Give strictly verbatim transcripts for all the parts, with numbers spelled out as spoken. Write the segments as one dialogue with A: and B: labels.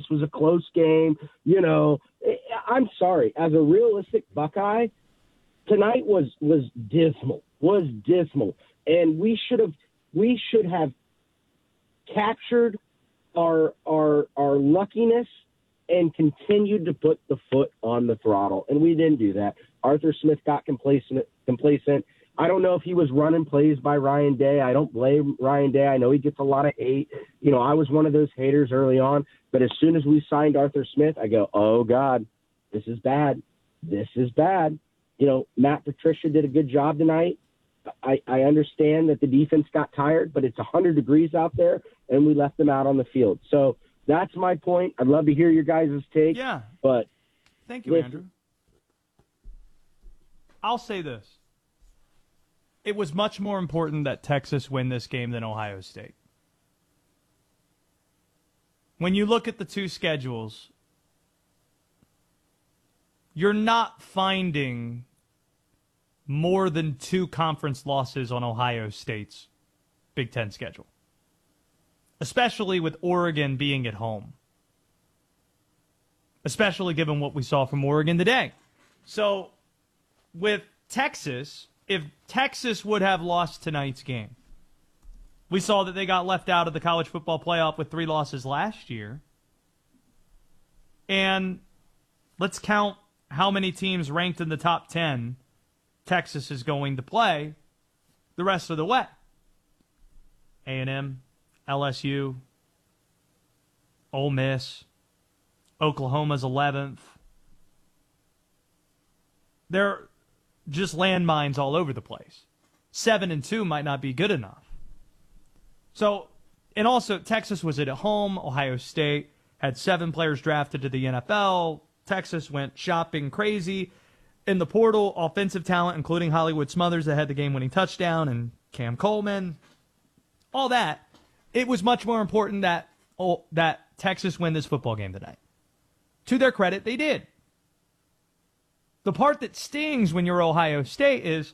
A: was a close game. You know, I'm sorry. As a realistic Buckeye, tonight was was dismal, was dismal. And we should have we should have captured our our our luckiness and continued to put the foot on the throttle. And we didn't do that. Arthur Smith got complacent complacent. I don't know if he was running plays by Ryan Day. I don't blame Ryan Day. I know he gets a lot of hate. You know, I was one of those haters early on. But as soon as we signed Arthur Smith, I go, oh, God, this is bad. This is bad. You know, Matt Patricia did a good job tonight. I, I understand that the defense got tired, but it's one hundred degrees out there, and we left them out on the field. So that's my point. I'd love to hear your guys' take.
B: Yeah.
A: But
B: thank you,
A: listen.
B: Andrew. I'll say this. It was much more important that Texas win this game than Ohio State. When you look at the two schedules, you're not finding more than two conference losses on Ohio State's Big Ten schedule, especially with Oregon being at home, especially given what we saw from Oregon today. So with Texas, if Texas would have lost tonight's game, we saw that they got left out of the college football playoff with three losses last year. And let's count how many teams ranked in the top ten Texas is going to play the rest of the way. A and M, L S U, Ole Miss, Oklahoma's eleventh. They're just landmines all over the place. Seven and two might not be good enough. So, and also Texas was at home. Ohio State had seven players drafted to the N F L. Texas went shopping crazy in the portal. Offensive talent, including Hollywood Smothers that had the game-winning touchdown, and Cam Coleman. All that. It was much more important that oh, that Texas win this football game tonight. To their credit, they did. The part that stings when you're Ohio State is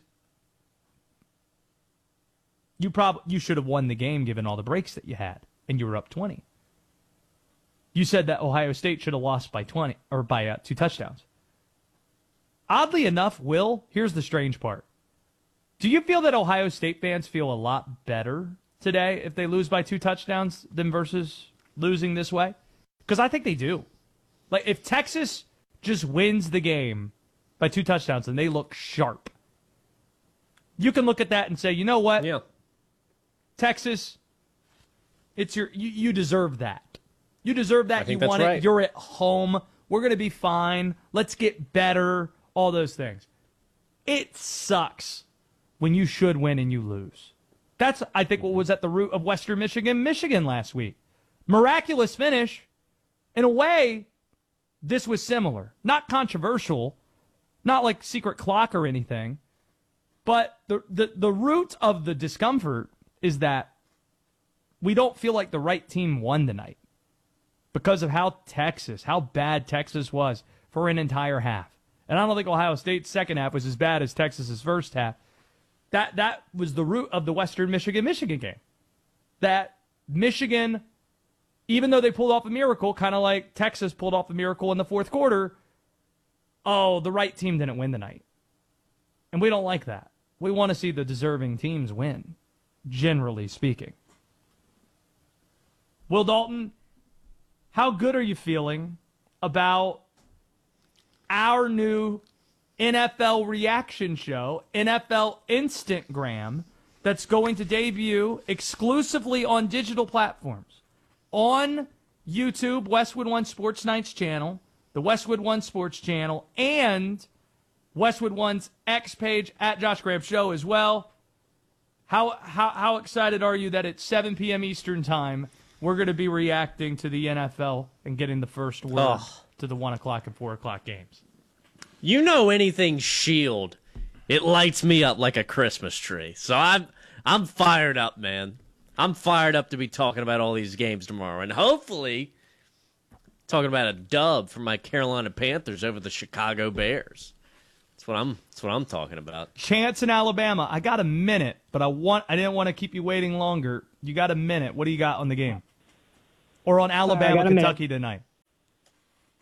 B: you prob- you should have won the game given all the breaks that you had, and you were up twenty. You said that Ohio State should have lost by twenty or by uh, two touchdowns. Oddly enough, Will, here's the strange part. Do you feel that Ohio State fans feel a lot better today if they lose by two touchdowns than versus losing this way? Because I think they do. Like, if Texas just wins the game by two touchdowns and they look sharp, you can look at that and say, you know what?
C: Yeah.
B: Texas, it's your you, you deserve that. You deserve that. You want
C: right.
B: it. You're at home. We're going to be fine. Let's get better. All those things. It sucks when you should win and you lose. That's, I think, what was at the root of Western Michigan, Michigan last week. Miraculous finish. In a way, this was similar. Not controversial. Not like secret clock or anything. But the, the, the root of the discomfort is that we don't feel like the right team won tonight because of how Texas, how bad Texas was for an entire half. And I don't think Ohio State's second half was as bad as Texas's first half. That that was the root of the Western Michigan-Michigan game. That Michigan, even though they pulled off a miracle, kind of like Texas pulled off a miracle in the fourth quarter, oh, the right team didn't win tonight. And we don't like that. We want to see the deserving teams win, generally speaking. Will Dalton, how good are you feeling about our new N F L reaction show, N F L Instantgram, that's going to debut exclusively on digital platforms? On YouTube, Westwood One Sports Nights channel, the Westwood One Sports channel, and Westwood One's X page at Josh Graham Show as well. How how how excited are you that at seven p.m. Eastern time, we're going to be reacting to the N F L and getting the first word
C: Ugh.
B: to the one o'clock and four o'clock games?
C: You know anything Shield, it lights me up like a Christmas tree. So I'm I'm fired up, man. I'm fired up to be talking about all these games tomorrow, and hopefully talking about a dub for my Carolina Panthers over the Chicago Bears. That's what I'm that's what I'm talking about.
B: Chance in Alabama. I got a minute, but I want I didn't want to keep you waiting longer. You got a minute. What do you got on the game? Or on Alabama, Kentucky tonight?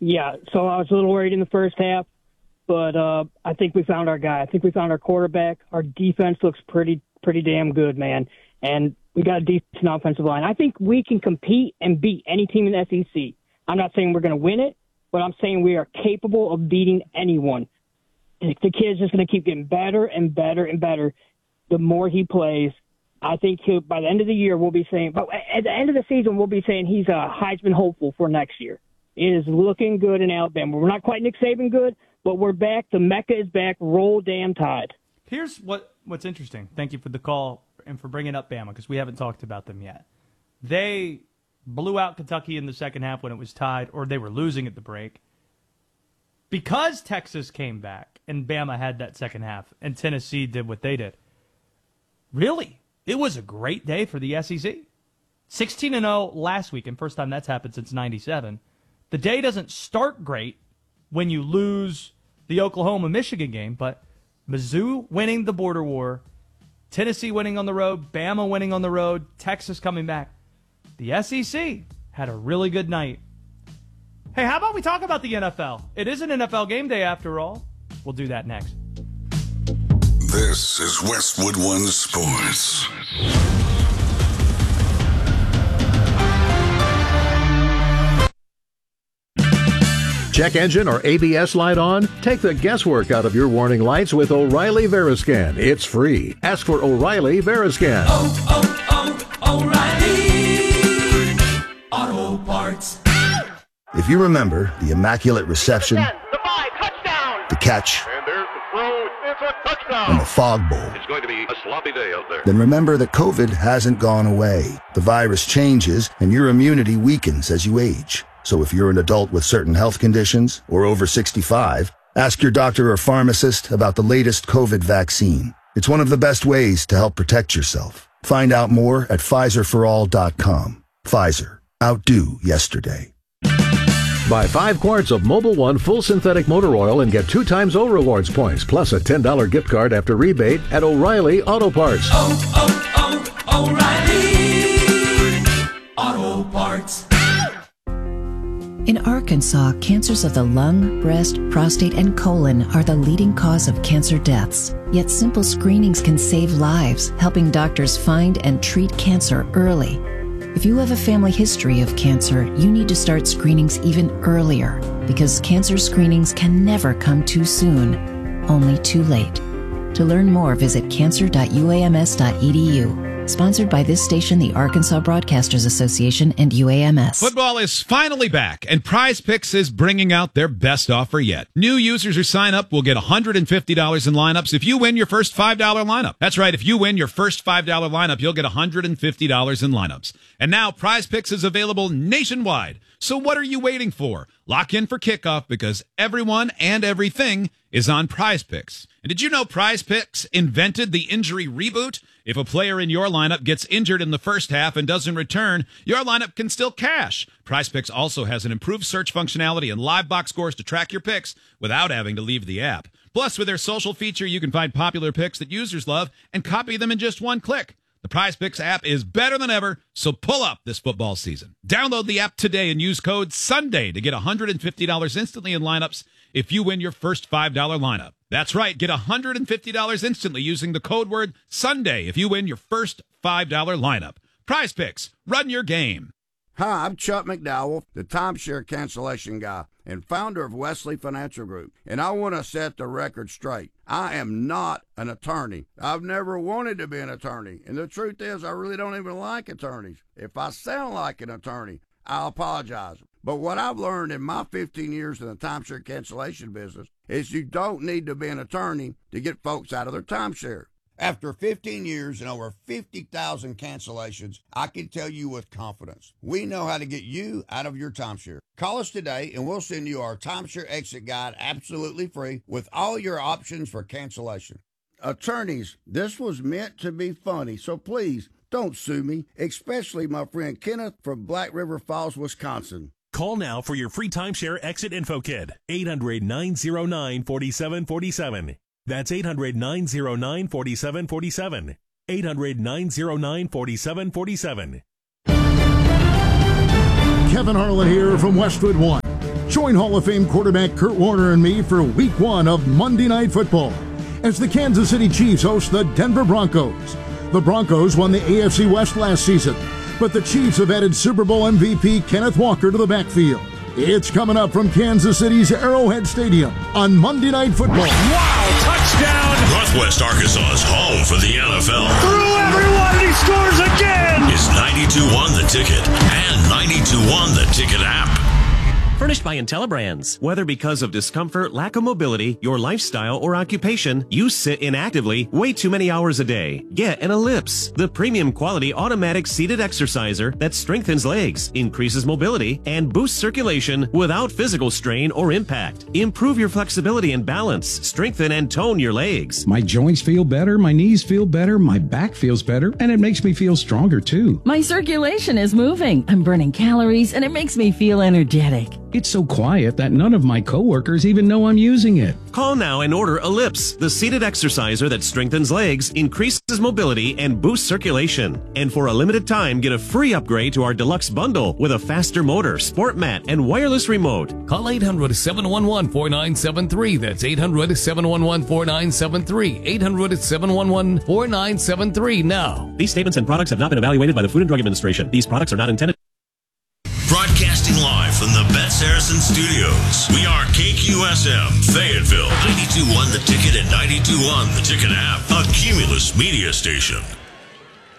D: Yeah, so I was a little worried in the first half, but uh, I think we found our guy. I think we found our quarterback. Our defense looks pretty pretty damn good, man. And we got a decent offensive line. I think we can compete and beat any team in the S E C. I'm not saying we're going to win it, but I'm saying we are capable of beating anyone. The kid's just going to keep getting better and better and better the more he plays. I think he'll, by the end of the year, we'll be saying, but at the end of the season, we'll be saying he's a Heisman hopeful for next year. It is looking good in Alabama. We're not quite Nick Saban good, but we're back. The Mecca is back. Roll damn Tide.
B: Here's what, what's interesting. Thank you for the call and for bringing up Bama, because we haven't talked about them yet. They blew out Kentucky in the second half when it was tied, or they were losing at the break. Because Texas came back and Bama had that second half and Tennessee did what they did, really, it was a great day for the S E C. sixteen and oh last week, and first time that's happened since ninety-seven. The day doesn't start great when you lose the Oklahoma-Michigan game, but Mizzou winning the border war, Tennessee winning on the road, Bama winning on the road, Texas coming back. The S E C had a really good night. Hey, how about we talk about the N F L? It is an N F L game day after all. We'll do that next.
E: This is Westwood One Sports.
F: Check engine or A B S light on? Take the guesswork out of your warning lights with O'Reilly Veriscan. It's free. Ask for O'Reilly Veriscan.
G: Oh, oh, oh, O'Reilly Auto Parts.
H: If you remember the immaculate reception,
I: the five, touchdown,
H: the catch,
I: and there's the throw, it's a touchdown,
H: and the Fog Bowl,
I: it's going to be a sloppy day out there.
H: Then remember that COVID hasn't gone away. The virus changes, and your immunity weakens as you age. So if you're an adult with certain health conditions or over sixty-five, ask your doctor or pharmacist about the latest COVID vaccine. It's one of the best ways to help protect yourself. Find out more at Pfizer for all dot com. Pfizer. Outdo yesterday.
F: Buy five quarts of Mobil One full synthetic motor oil and get two times O Rewards points, plus a ten dollars gift card after rebate at O'Reilly Auto Parts.
G: Oh, oh, oh, O'Reilly Auto Parts.
J: In Arkansas, cancers of the lung, breast, prostate, and colon are the leading cause of cancer deaths. Yet simple screenings can save lives, helping doctors find and treat cancer early. If you have a family history of cancer, you need to start screenings even earlier, because cancer screenings can never come too soon, only too late. To learn more, visit cancer dot u a m s dot e d u. Sponsored by this station, the Arkansas Broadcasters Association, and U A M S.
K: Football is finally back, and Prize Picks is bringing out their best offer yet. New users who sign up will get one hundred fifty dollars in lineups if you win your first five dollars lineup. That's right, if you win your first five dollars lineup, you'll get one hundred fifty dollars in lineups. And now Prize Picks is available nationwide. So what are you waiting for? Lock in for kickoff, because everyone and everything is on Prize Picks. And did you know Prize Picks invented the injury reboot? If a player in your lineup gets injured in the first half and doesn't return, your lineup can still cash. Prize Picks also has an improved search functionality and live box scores to track your picks without having to leave the app. Plus, with their social feature, you can find popular picks that users love and copy them in just one click. The Prize Picks app is better than ever, so pull up this football season. Download the app today and use code SUNDAY to get one hundred fifty dollars instantly in lineups if you win your first five dollars lineup. That's right, get one hundred fifty dollars instantly using the code word SUNDAY if you win your first five dollars lineup. Prize Picks, run your game.
L: Hi, I'm Chuck McDowell, the timeshare cancellation guy and founder of Wesley Financial Group, and I want to set the record straight. I am not an attorney. I've never wanted to be an attorney, and the truth is I really don't even like attorneys. If I sound like an attorney, I apologize. But what I've learned in my fifteen years in the timeshare cancellation business is you don't need to be an attorney to get folks out of their timeshare. After fifteen years and over fifty thousand cancellations, I can tell you with confidence, we know how to get you out of your timeshare. Call us today and we'll send you our timeshare exit guide absolutely free with all your options for cancellation. Attorneys, this was meant to be funny, so please don't sue me, especially my friend Kenneth from Black River Falls, Wisconsin.
M: Call now for your free timeshare exit info kit. eight hundred, nine oh nine, four seven four seven. That's eight hundred, nine oh nine, four seven four seven. eight hundred, nine oh nine, four seven four seven.
N: Kevin Harlan here from Westwood One. Join Hall of Fame quarterback Kurt Warner and me for week one of Monday Night Football as the Kansas City Chiefs host the Denver Broncos. The Broncos won the A F C West last season, but the Chiefs have added Super Bowl M V P Kenneth Walker to the backfield. It's coming up from Kansas City's Arrowhead Stadium on Monday Night Football.
O: Wow, touchdown!
P: Northwest Arkansas's home for the N F L.
O: Through everyone, he scores again!
P: Is ninety-two one The Ticket and ninety-two one The Ticket app.
Q: Furnished by IntelliBrands. Whether because of discomfort, lack of mobility, your lifestyle, or occupation, you sit inactively way too many hours a day. Get an Ellipse, the premium quality automatic seated exerciser that strengthens legs, increases mobility, and boosts circulation without physical strain or impact. Improve your flexibility and balance, strengthen and tone your legs.
R: My joints feel better, my knees feel better, my back feels better, and it makes me feel stronger too.
S: My circulation is moving. I'm burning calories, and it makes me feel energetic.
R: It's so quiet that none of my coworkers even know I'm using it.
Q: Call now and order Ellipse, the seated exerciser that strengthens legs, increases mobility, and boosts circulation. And for a limited time, get a free upgrade to our deluxe bundle with a faster motor, sport mat, and wireless remote.
T: Call eight hundred, seven one one, four nine seven three. That's eight hundred, seven one one, four nine seven three. eight hundred, seven one one, four nine seven three now.
Q: These statements and products have not been evaluated by the Food and Drug Administration. These products are not intended.
P: Broadcasting live from the Betts Harrison Studios. We are K Q S M, Fayetteville, ninety-two one The Ticket and ninety-two one The Ticket app, a Cumulus media station.